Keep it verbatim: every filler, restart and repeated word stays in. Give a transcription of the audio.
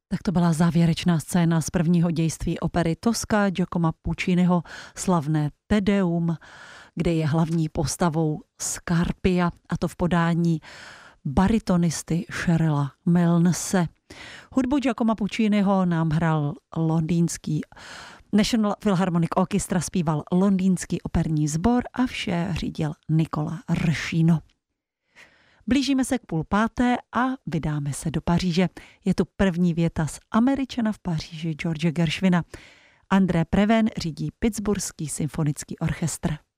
Tak to byla závěrečná scéna z prvního dějství opery Tosca Giacomo Pucciniho slavné Tedeum, kde je hlavní postavou Scarpia, a to v podání baritonisty Sherrilla Milnese. Hudbu Giacoma Pucciniho nám hrál londýnský National Philharmonic Orchestra, zpíval londýnský operní sbor a vše řídil Nicola Rschino. Blížíme se k půl páté a vydáme se do Paříže. Je tu první věta z Američana v Paříži George Gershwina. André Preven řídí Pittsburghský symfonický orchestr.